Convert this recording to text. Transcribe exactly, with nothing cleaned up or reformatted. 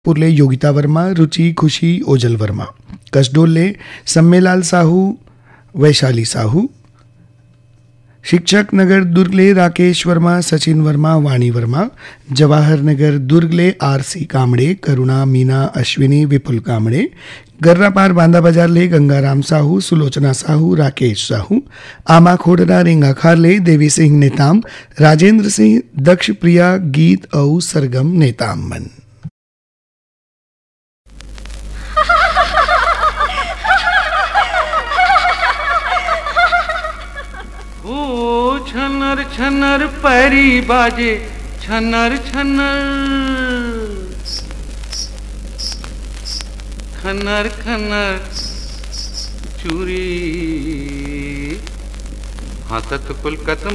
पुरले योगिता वर्मा, रुचि खुशी ओजल वर्मा, कसडोले सम्मेलाल साहू, वैशाली साहू, शिक्षक नगर दुर्गले राकेश वर्मा, सचिन वर्मा, वाणी Verma, Jawahar Nagar दुर्गले R C Kamde, करुणा मीना अश्विनी विपुल कामड़े, गर्रापार बांदा बाजार ले गंगाराम साहू, सुलोचना साहू, राकेश साहू, आमा खोडरा रेंगा खारले देवी सिंह नेताम, राजेंद्र सिंह दक्ष प्रिया गीत औ सरगम नेताम मन। ओ छनर छनर पैरी बाजे छनर छनर खनर खनर चूरी हाथत पुलकत